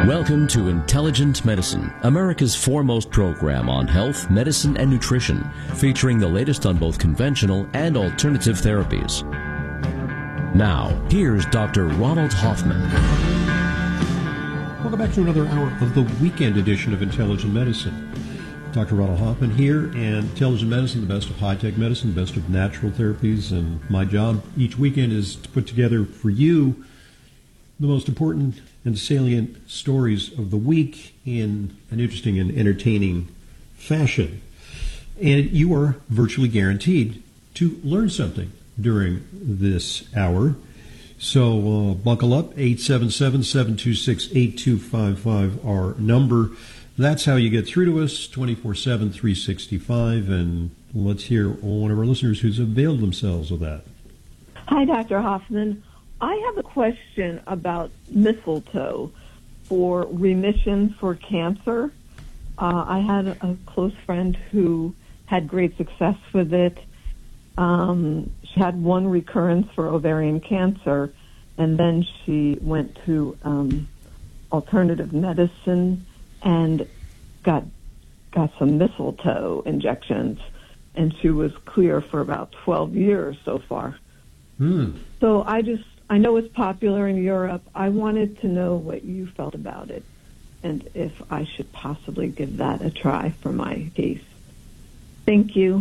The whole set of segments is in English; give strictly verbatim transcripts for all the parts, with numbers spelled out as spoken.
Welcome to Intelligent Medicine, America's foremost program on health, medicine, and nutrition, featuring the latest on both conventional and alternative therapies. Now, here's Doctor Ronald Hoffman. Welcome back to another hour of the weekend edition of Intelligent Medicine. Doctor Ronald Hoffman here, and Intelligent Medicine, the best of high-tech medicine, the best of natural therapies, and my job each weekend is to put together for you the most important and salient stories of the week in an interesting and entertaining fashion. And you are virtually guaranteed to learn something during this hour. So uh, buckle up, eight seven seven, seven two six, eight two five five, our number. That's how you get through to us, twenty-four seven, three sixty-five, and let's hear one of our listeners who's availed themselves of that. Hi, Doctor Hoffman. I have a question about mistletoe for remission for cancer. Uh, I had a close friend who had great success with it. Um, she had one recurrence for ovarian cancer, and then she went to um, alternative medicine and got got some mistletoe injections, and she was clear for about twelve years so far. Hmm. So I just, I know it's popular in Europe. I wanted to know what you felt about it and if I should possibly give that a try for my case. Thank you.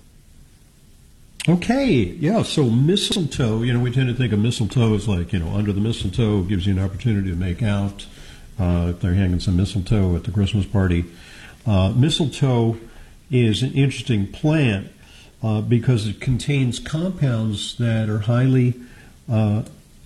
Okay, yeah, so mistletoe, you know, we tend to think of mistletoe as like, you know, under the mistletoe gives you an opportunity to make out. Uh, if they're hanging some mistletoe at the Christmas party. Uh, mistletoe is an interesting plant uh, because it contains compounds that are highly uh,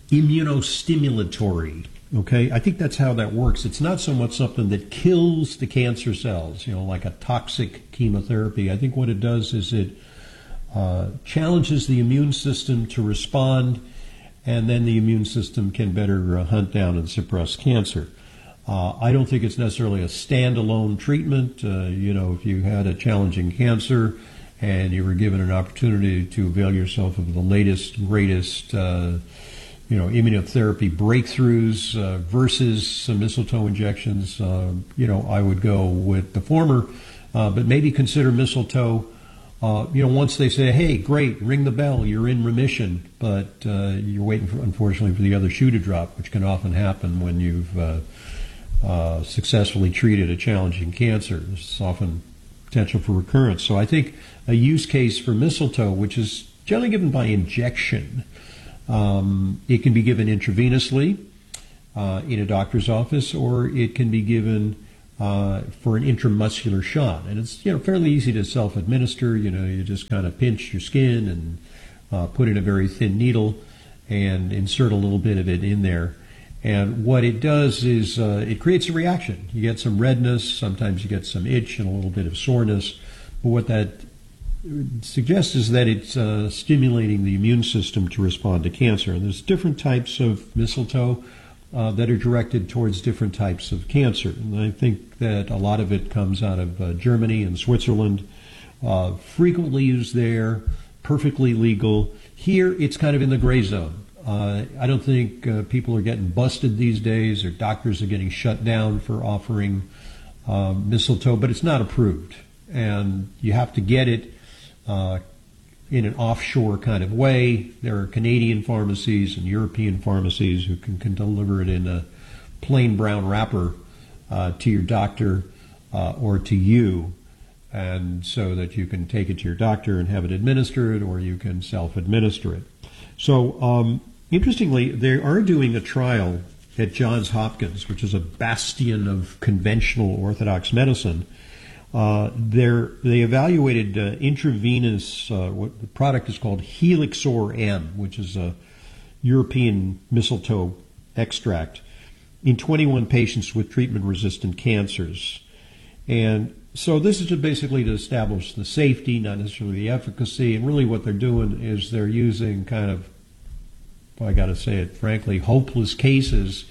immunostimulatory. Okay, I think that's how that works. It's not so much something that kills the cancer cells, you know, like a toxic chemotherapy. I think what it does is it uh, challenges the immune system to respond, and then the immune system can better uh, hunt down and suppress cancer. Uh, I don't think it's necessarily a standalone treatment. Uh, you know, if you had a challenging cancer and you were given an opportunity to avail yourself of the latest, greatest, uh, you know, immunotherapy breakthroughs uh, versus some mistletoe injections, uh, you know, I would go with the former. Uh, but maybe consider mistletoe. Uh, you know, once they say, hey, great, ring the bell, you're in remission, but uh, you're waiting, for, unfortunately, for the other shoe to drop, which can often happen when you've uh, uh, successfully treated a challenging cancer. There's often potential for recurrence. So I think a use case for mistletoe, which is generally given by injection, um, it can be given intravenously uh, in a doctor's office, or it can be given Uh, for an intramuscular shot, and it's you know fairly easy to self-administer. You know, you just kind of pinch your skin and uh, put in a very thin needle and insert a little bit of it in there. And what it does is uh, it creates a reaction. You get some redness, sometimes you get some itch and a little bit of soreness. But what that suggests is that it's uh, stimulating the immune system to respond to cancer. And there's different types of mistletoe Uh, that are directed towards different types of cancer. And I think that a lot of it comes out of uh, Germany and Switzerland, uh, frequently used there, perfectly legal. Here, it's kind of in the gray zone. Uh, I don't think uh, people are getting busted these days, or doctors are getting shut down for offering uh, mistletoe, but it's not approved. And you have to get it uh, in an offshore kind of way. There are Canadian pharmacies and European pharmacies who can, can deliver it in a plain brown wrapper uh, to your doctor uh, or to you, and so that you can take it to your doctor and have it administered, or you can self-administer it. So, um, interestingly, they are doing a trial at Johns Hopkins, which is a bastion of conventional orthodox medicine. Uh, they evaluated uh, intravenous, uh, what the product is called Helixor M, which is a European mistletoe extract, in twenty-one patients with treatment-resistant cancers. And so this is just basically to establish the safety, not necessarily the efficacy. And really what they're doing is they're using kind of, well, I got to say it frankly, hopeless cases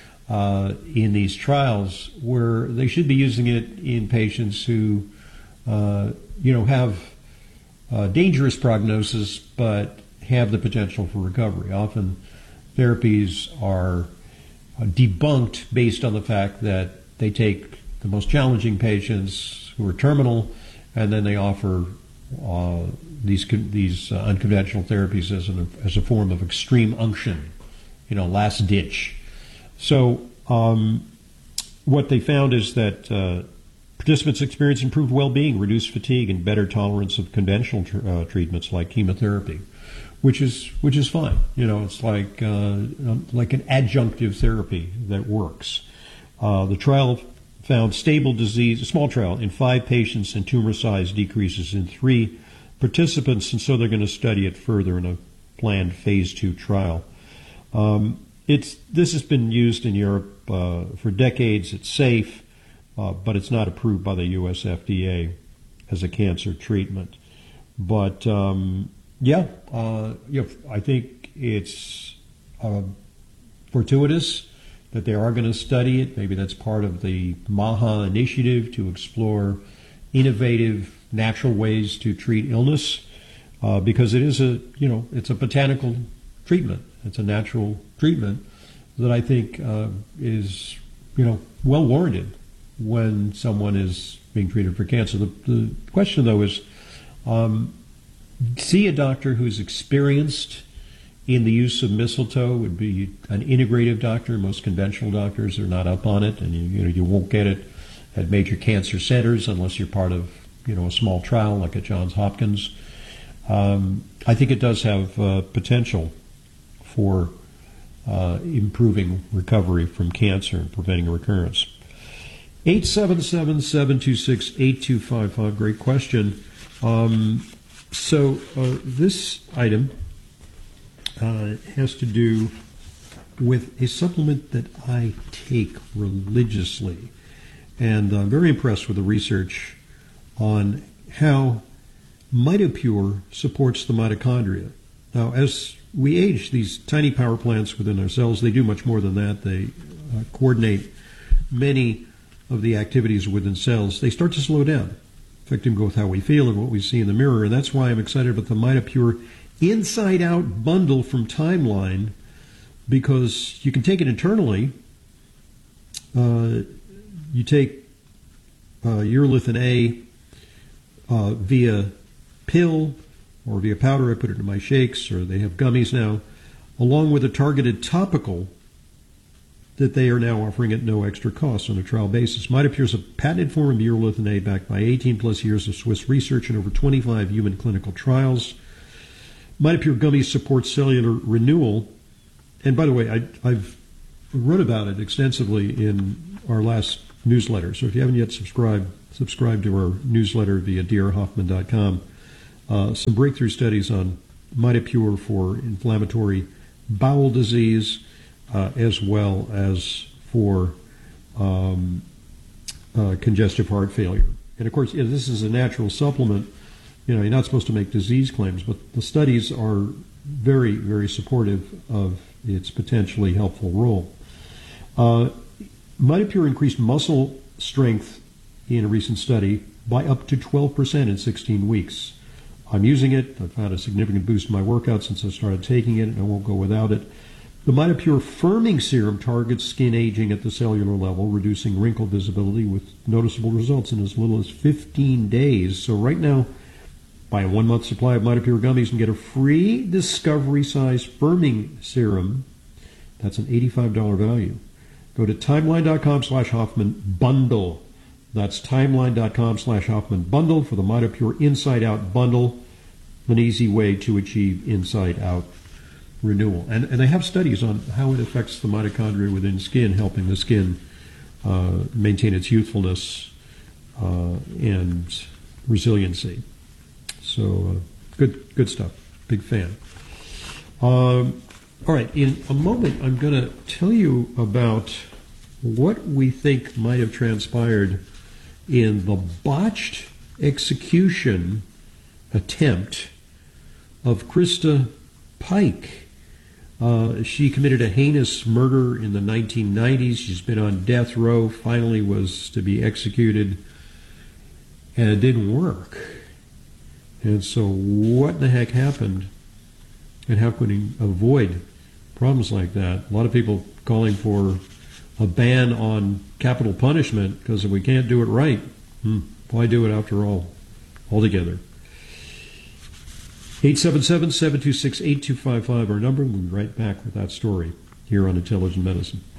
Uh, in these trials, where they should be using it in patients who, uh, you know, have uh, dangerous prognosis but have the potential for recovery. Often therapies are uh, debunked based on the fact that they take the most challenging patients who are terminal, and then they offer uh, these these uh, unconventional therapies as an as a form of extreme unction, you know, last ditch. So um, what they found is that uh, participants experience improved well-being, reduced fatigue, and better tolerance of conventional tr- uh, treatments like chemotherapy, which is which is fine. You know, it's like uh, like an adjunctive therapy that works. Uh, the trial found stable disease, a small trial, in five patients, and tumor size decreases in three participants, and so they're going to study it further in a planned phase two trial. Um, it's this has been used in Europe uh, for decades. It's safe, uh, but it's not approved by the U S F D A as a cancer treatment. But um, yeah, uh, yeah, I think it's uh, fortuitous that they are going to study it. Maybe that's part of the MAHA initiative to explore innovative, natural ways to treat illness, uh, because it is a, you know, it's a botanical treatment. It's a natural treatment that I think uh, is, you know, well warranted when someone is being treated for cancer. The, the question, though, is um, see a doctor who's experienced in the use of mistletoe. Would be an integrative doctor. Most conventional doctors are not up on it, and you, you know you won't get it at major cancer centers unless you're part of you know a small trial like at Johns Hopkins. Um, I think it does have uh, potential for uh, improving recovery from cancer and preventing a recurrence. eight seven seven, seven two six, eight two five five. Great question. Um, so uh, this item Uh, has to do with a supplement that I take religiously. And I'm very impressed with the research on how MitoPure supports the mitochondria. Now, as we age, these tiny power plants within our cells, they do much more than that. They uh, coordinate many of the activities within cells. They start to slow down, affecting both how we feel and what we see in the mirror. And that's why I'm excited about the MitoPure Inside Out bundle from Timeline, because you can take it internally. Uh, you take uh, urolithin A uh, via pill or via powder. I put it in my shakes, or they have gummies now, along with a targeted topical that they are now offering at no extra cost on a trial basis. MitoPure is a patented form of urolithin A backed by eighteen plus years of Swiss research and over twenty-five human clinical trials. MitoPure gummies support cellular renewal. And by the way, I, I've wrote about it extensively in our last newsletter. So if you haven't yet subscribed, subscribe to our newsletter via d r hoffman dot com. Uh, some breakthrough studies on MitoPure for inflammatory bowel disease, uh, as well as for um, uh, congestive heart failure. And of course, yeah, this is a natural supplement. You know, you're not supposed to make disease claims, but the studies are very, very supportive of its potentially helpful role. Uh, MitoPure increased muscle strength in a recent study by up to twelve percent in sixteen weeks. I'm using it. I've had a significant boost in my workout since I started taking it, and I won't go without it. The MitoPure Firming Serum targets skin aging at the cellular level, reducing wrinkle visibility with noticeable results in as little as fifteen days. So right now, buy a one-month supply of MitoPure gummies and get a free Discovery-size firming serum. That's an eighty-five dollars value. Go to timeline.com slash Hoffman bundle. That's timeline.com slash Hoffman bundle for the MitoPure Inside Out bundle, an easy way to achieve inside out renewal. And, and they have studies on how it affects the mitochondria within skin, helping the skin uh, maintain its youthfulness uh, and resiliency. So uh, good, good stuff. Big fan. Um, all right, in a moment, I'm going to tell you about what we think might have transpired in the botched execution attempt of Krista Pike. Uh, she committed a heinous murder in the nineteen nineties. She's been on death row, finally was to be executed, and it didn't work. And so what the heck happened, and how could we avoid problems like that? A lot of people calling for a ban on capital punishment because if we can't do it right, hmm, why do it after all altogether? eight seven seven, seven two six, eight two five five, our number. We'll be right back with that story here on Intelligent Medicine.